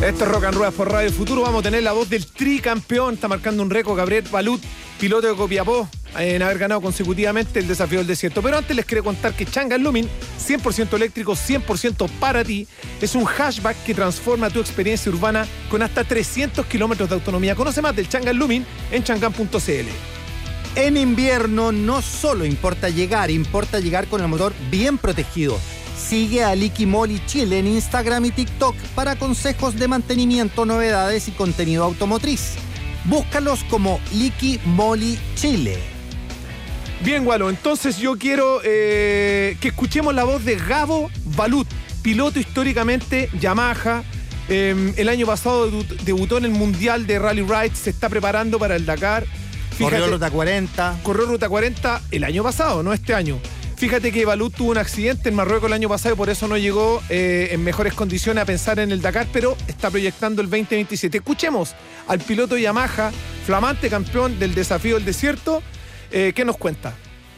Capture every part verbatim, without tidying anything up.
Esto es Rock and Ruedas por Radio Futuro. Vamos a tener la voz del tricampeón. Está marcando un récord Gabriel Balut, piloto de Copiapó, en haber ganado consecutivamente el Desafío del Desierto. Pero antes les quiero contar que Changan Lumin, cien por ciento eléctrico, cien por ciento para ti, es un hatchback que transforma tu experiencia urbana con hasta trescientos kilómetros de autonomía. Conoce más del Changan Lumin en changan punto c l. En invierno no solo importa llegar, importa llegar con el motor bien protegido. Sigue a Liqui Moly Chile en Instagram y TikTok para consejos de mantenimiento, novedades y contenido automotriz. Búscalos como Liqui Moly Chile. Bien, Gualo, entonces yo quiero eh, que escuchemos la voz de Gabo Balut, piloto históricamente Yamaha. Eh, el año pasado debutó en el Mundial de Rally Ride, se está preparando para el Dakar. Fíjate, corrió Ruta cuarenta. Corrió Ruta cuarenta el año pasado, no este año. Fíjate que Balut tuvo un accidente en Marruecos el año pasado y por eso no llegó eh, en mejores condiciones a pensar en el Dakar, pero está proyectando el veinte veintisiete. Escuchemos al piloto Yamaha, flamante campeón del Desafío del Desierto. Eh, ¿Qué nos cuenta?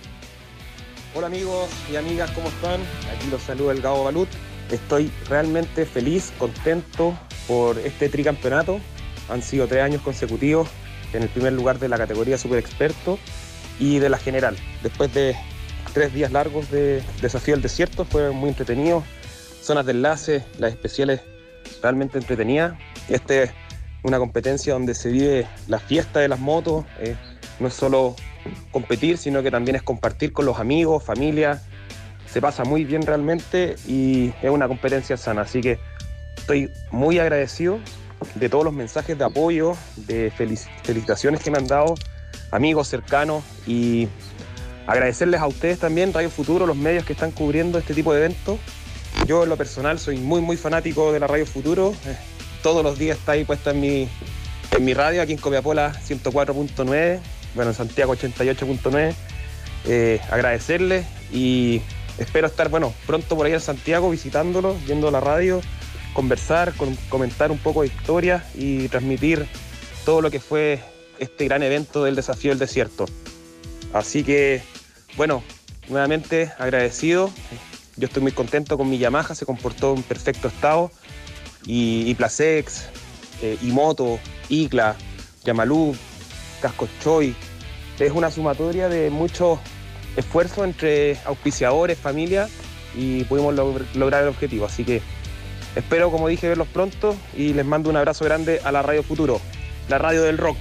Hola amigos y amigas, ¿cómo están? Aquí los saluda el Gabo Balut. Estoy realmente feliz, contento por este tricampeonato. Han sido tres años consecutivos en el primer lugar de la categoría Super Experto y de la general. Después de tres días largos de Desafío del Desierto, fue muy entretenido. Zonas de enlace, las especiales realmente entretenidas. Esta es una competencia donde se vive la fiesta de las motos. Eh, no es solo competir, sino que también es compartir con los amigos, familia. Se pasa muy bien realmente y es una competencia sana. Así que estoy muy agradecido de todos los mensajes de apoyo, de felic- felicitaciones que me han dado amigos cercanos, y agradecerles a ustedes también, Radio Futuro, los medios que están cubriendo este tipo de eventos. Yo en lo personal soy muy muy fanático de la Radio Futuro. Eh, todos los días está ahí puesta en mi, en mi radio, aquí en Copiapó la ciento cuatro punto nueve, bueno, en Santiago ochenta y ocho punto nueve. Eh, agradecerles y espero estar, bueno, pronto por ahí en Santiago visitándolos, viendo la radio, conversar, con, comentar un poco de historia y transmitir todo lo que fue este gran evento del Desafío del Desierto. Así que, bueno, nuevamente agradecido. Yo estoy muy contento con mi Yamaha, se comportó en perfecto estado. Y, y Placex, eh, Imoto, Icla, Yamalú, Casco Choi. Es una sumatoria de mucho esfuerzo entre auspiciadores, familia, y pudimos log- lograr el objetivo. Así que espero, como dije, verlos pronto y les mando un abrazo grande a la Radio Futuro, la radio del rock.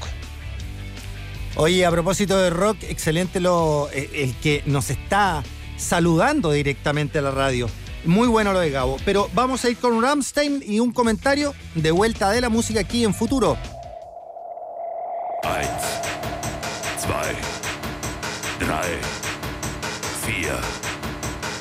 Oye, a propósito de rock, excelente lo, el que nos está saludando directamente a la radio. Muy bueno lo de Gabo. Pero vamos a ir con Rammstein y un comentario de vuelta de la música aquí en Futuro. Eins, zwei, drei, vier.